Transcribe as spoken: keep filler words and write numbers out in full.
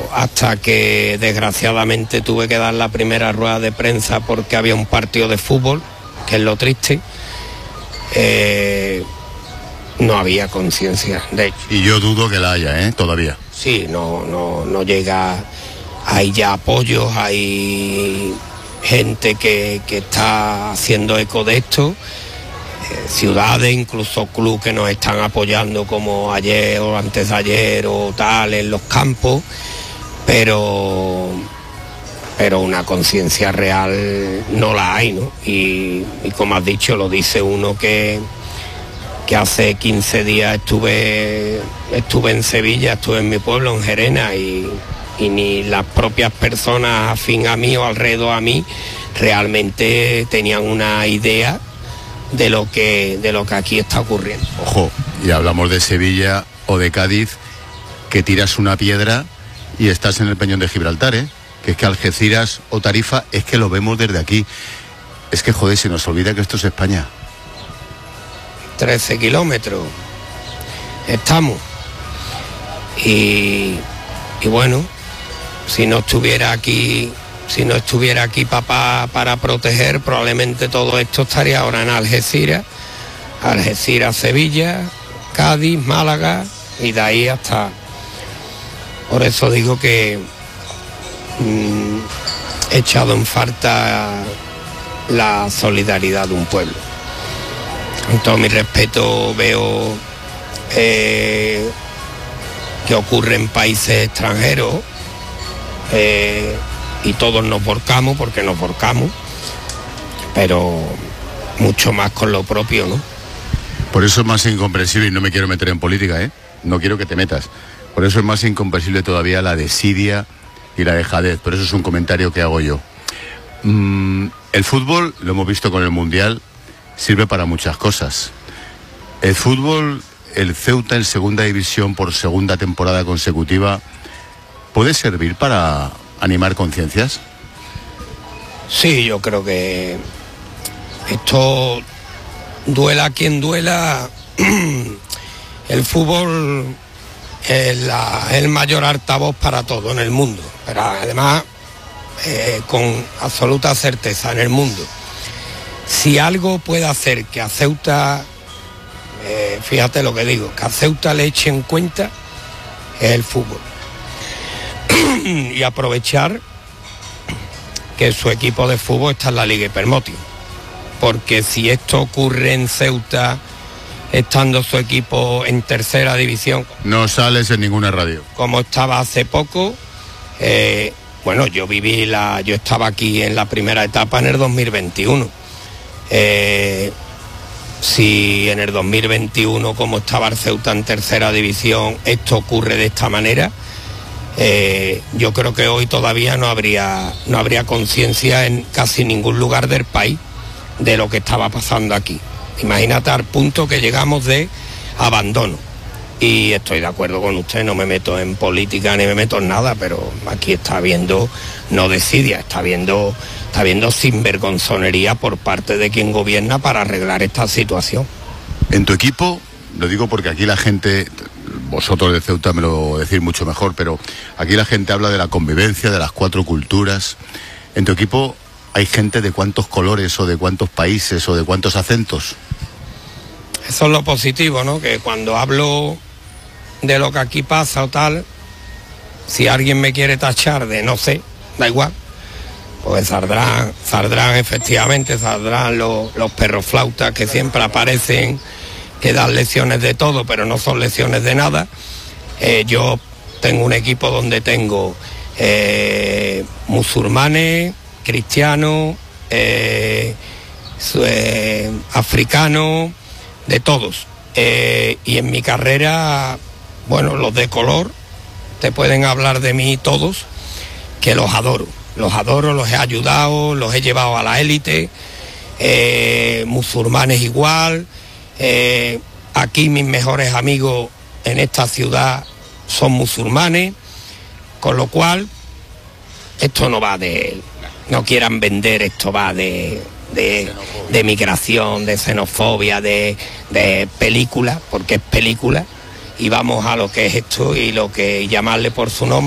hasta que desgraciadamente tuve que dar la primera rueda de prensa porque había un partido de fútbol, que es lo triste, eh, no había conciencia, de hecho. Y yo dudo que la haya, ¿eh? Todavía. Sí, no, no, no llega, hay ya apoyos, hay gente que, que está haciendo eco de esto, ciudades, incluso clubes que nos están apoyando como ayer o antes de ayer o tal en los campos, pero pero una conciencia real no la hay, ¿no? Y, y como has dicho, lo dice uno que, que hace quince días estuve estuve en Sevilla, estuve en mi pueblo, en Gerena, y, y ni las propias personas afín a mí o alrededor a mí realmente tenían una idea de lo que de lo que aquí está ocurriendo. Ojo, y hablamos de Sevilla o de Cádiz, que tiras una piedra y estás en el Peñón de Gibraltar, ¿eh? Que es que Algeciras o Tarifa, es que lo vemos desde aquí. Es que, joder, se nos olvida que esto es España. trece kilómetros estamos. Y, y bueno, si no estuviera aquí... Si no estuviera aquí papá para proteger, probablemente todo esto estaría ahora en Algeciras, Algeciras, Sevilla, Cádiz, Málaga y de ahí hasta... Por eso digo que mmm, he echado en falta la solidaridad de un pueblo. Con todo mi respeto veo eh, que ocurre en países extranjeros, eh, y todos nos volcamos porque nos volcamos, pero mucho más con lo propio, ¿no? Por eso es más incomprensible, y no me quiero meter en política, ¿eh? No quiero que te metas. Por eso es más incomprensible todavía la desidia y la dejadez. Pero eso es un comentario que hago yo. Mm, el fútbol, lo hemos visto con el Mundial, sirve para muchas cosas. El fútbol, el Ceuta en segunda división por segunda temporada consecutiva, ¿puede servir para animar conciencias? Sí, yo creo que esto, duela a quien duela, el fútbol es la, el mayor altavoz para todo en el mundo, pero además eh, con absoluta certeza en el mundo. Si algo puede hacer que a Ceuta, eh, fíjate lo que digo, que a Ceuta le eche en cuenta, es el fútbol. Y aprovechar que su equipo de fútbol está en la Liga Hypermotion, porque si esto ocurre en Ceuta estando su equipo en tercera división, no sales en ninguna radio, como estaba hace poco, eh, bueno, yo viví la yo estaba aquí en la primera etapa en el dos mil veintiuno, eh, si en el dos mil veintiuno, como estaba el Ceuta en tercera división, esto ocurre de esta manera, Eh, yo creo que hoy todavía no habría no habría conciencia en casi ningún lugar del país de lo que estaba pasando aquí. Imagínate al punto que llegamos de abandono. Y estoy de acuerdo con usted, no me meto en política ni me meto en nada, pero aquí está habiendo no desidia, está habiendo, está habiendo sinvergonzonería por parte de quien gobierna para arreglar esta situación. En tu equipo, lo digo porque aquí la gente... Vosotros de Ceuta me lo decís mucho mejor, pero aquí la gente habla de la convivencia, de las cuatro culturas. ¿En tu equipo hay gente de cuántos colores o de cuántos países o de cuántos acentos? Eso es lo positivo, ¿no? Que cuando hablo de lo que aquí pasa o tal, si alguien me quiere tachar de no sé, da igual, pues saldrán, saldrán efectivamente, saldrán los, los perros flautas que siempre aparecen, que dan lecciones de todo, pero no son lecciones de nada. Eh, yo tengo un equipo donde tengo eh, musulmanes, cristianos, eh, eh, africanos, de todos. Eh, y en mi carrera, bueno, los de color, te pueden hablar de mí todos, que los adoro. Los adoro, los he ayudado, los he llevado a la élite, eh, musulmanes igual. Eh, aquí mis mejores amigos en esta ciudad son musulmanes, con lo cual esto no va de, no quieran vender, esto va de, de, de migración, de xenofobia, de, de película, porque es película, y vamos a lo que es esto y lo que llamarle por su nombre.